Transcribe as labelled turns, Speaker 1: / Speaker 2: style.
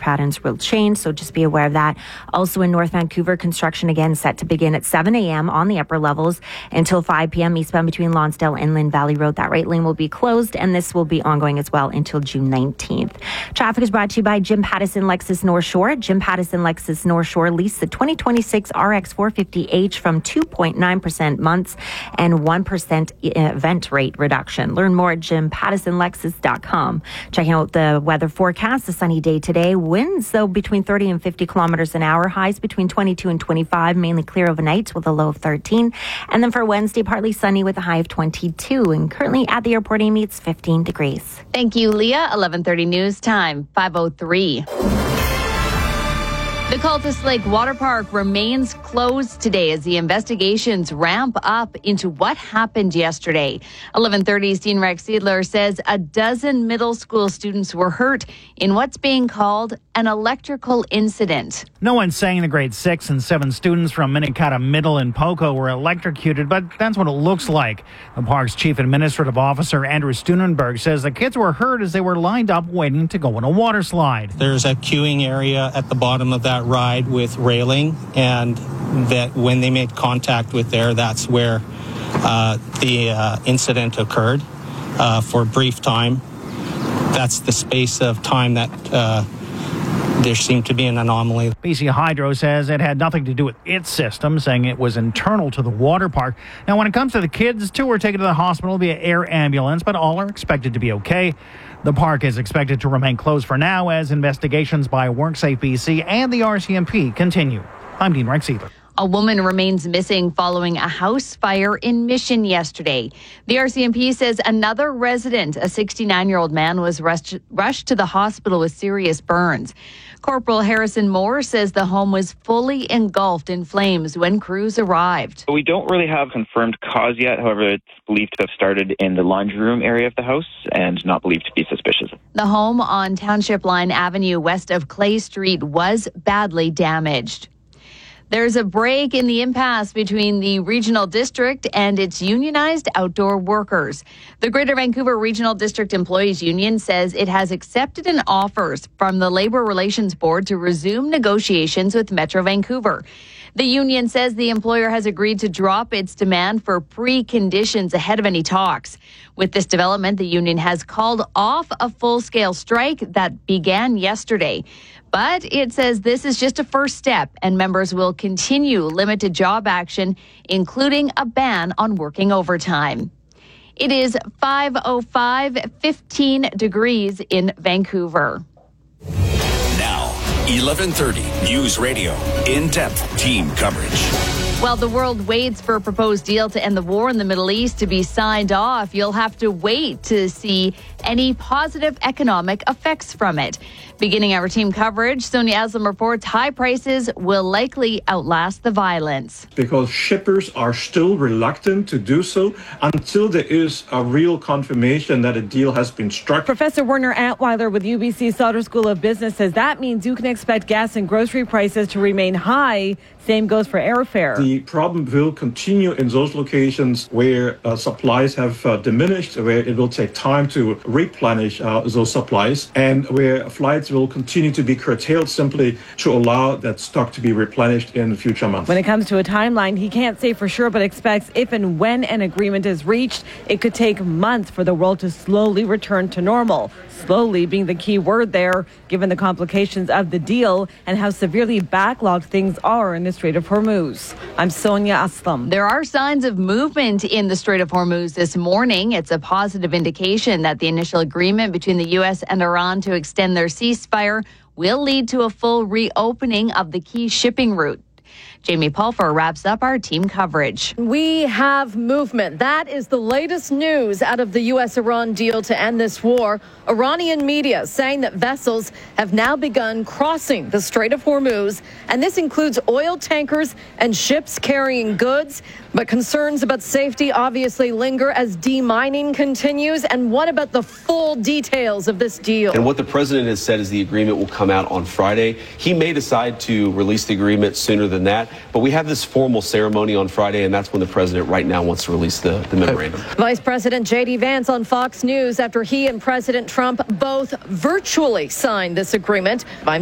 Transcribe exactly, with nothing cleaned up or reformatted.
Speaker 1: patterns will change, so just be aware of that. Also in North Vancouver, construction again set to begin at seven a.m. on the upper levels until five p.m. eastbound between Lonsdale and Lynn Valley Road. That right lane will be closed, and this will be ongoing as well until June nineteenth. Traffic is brought to you by Jim Pattison Lexus North Shore. Jim Pattison Lexus North Shore leased the twenty twenty-six R X four fifty H from two point nine percent months and one percent event rate reduction. Learn more at jim pattison lexus dot com. Checking out the weather forecast, a sunny day today. Winds, though, between thirty and fifty kilometers an hour. Highs between twenty-two and twenty-five, mainly clear overnight with a low of thirteen. And then for Wednesday, partly sunny with a high of twenty-two. And currently at the airport, Amy, it's fifteen degrees.
Speaker 2: Thank you, Leah. eleven thirty news time, five oh three. The Cultus Lake Water Park remains closed today as the investigations ramp up into what happened yesterday. eleven thirty's Dean Rex Seidler says a dozen middle school students were hurt in what's being called an electrical incident.
Speaker 3: No one's saying the grade six and seven students from Minikata Middle and Poco were electrocuted, but that's what it looks like. The park's chief administrative officer, Andrew Stunenberg, says the kids were hurt as they were lined up waiting to go on a water slide.
Speaker 4: There's a queuing area at the bottom of that ride with railing, and that when they made contact with there, that's where uh, the uh, incident occurred uh, for a brief time. That's the space of time that uh, there seemed to be an anomaly.
Speaker 3: B C Hydro says it had nothing to do with its system, saying it was internal to the water park. Now, when it comes to the kids, two were taken to the hospital via air ambulance, but all are expected to be okay. The park is expected to remain closed for now as investigations by WorkSafe B C and the R C M P continue. I'm Dean Rex Seidler.
Speaker 2: A woman remains missing following a house fire in Mission yesterday. The R C M P says another resident, a sixty-nine-year-old man, was rushed, rushed to the hospital with serious burns. Corporal Harrison Moore says the home was fully engulfed in flames when crews arrived.
Speaker 5: We don't really have confirmed cause yet. However, it's believed to have started in the laundry room area of the house and not believed to be suspicious.
Speaker 2: The home on Township Line Avenue west of Clay Street was badly damaged. There's a break in the impasse between the regional district and its unionized outdoor workers. The Greater Vancouver Regional District Employees Union says it has accepted an offer from the Labour Relations Board to resume negotiations with Metro Vancouver. The union says the employer has agreed to drop its demand for preconditions ahead of any talks. With this development, the union has called off a full-scale strike that began yesterday. But it says this is just a first step, and members will continue limited job action, including a ban on working overtime. It is five oh five, fifteen degrees in Vancouver.
Speaker 6: Now, eleven thirty News Radio, in-depth team coverage.
Speaker 2: While the world waits for a proposed deal to end the war in the Middle East to be signed off, you'll have to wait to see any positive economic effects from it. Beginning our team coverage, Sonia Aslam reports high prices will likely outlast the violence.
Speaker 7: Because shippers are still reluctant to do so until there is a real confirmation that a deal has been struck.
Speaker 8: Professor Werner Antweiler with U B C Sauder School of Business says that means you can expect gas and grocery prices to remain high. Same goes for airfare.
Speaker 7: The problem will continue in those locations where uh, supplies have uh, diminished, where it will take time to replenish uh, those supplies, and where flights will continue to be curtailed simply to allow that stock to be replenished in future months.
Speaker 8: When it comes to a timeline, he can't say for sure, but expects if and when an agreement is reached, it could take months for the world to slowly return to normal. Slowly being the key word there, given the complications of the deal and how severely backlogged things are in the Strait of Hormuz. I'm Sonia Aslam.
Speaker 2: There are signs of movement in the Strait of Hormuz this morning. It's a positive indication that the initial agreement between the U S and Iran to extend their ceasefire will lead to a full reopening of the key shipping route. Jamie Pulfer wraps up our team coverage.
Speaker 9: We have movement. That is the latest news out of the U S Iran deal to end this war. Iranian media saying that vessels have now begun crossing the Strait of Hormuz, and this includes oil tankers and ships carrying goods. But concerns about safety obviously linger as demining continues. And what about the full details of this deal?
Speaker 10: And what the president has said is the agreement will come out on Friday. He may decide to release the agreement sooner than that, but we have this formal ceremony on Friday, and that's when the president right now wants to release the, the memorandum.
Speaker 9: Vice President J D Vance on Fox News after he and President Trump both virtually signed this agreement.